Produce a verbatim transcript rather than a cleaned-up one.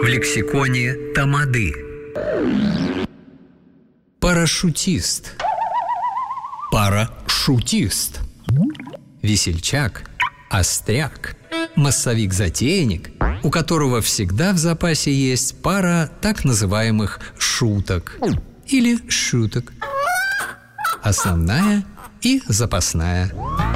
в лексиконе тамады. Парашютист. Парашютист. Весельчак, остряк, массовик-затейник, у которого всегда в запасе есть пара так называемых шуток или шуток. Основная и запасная.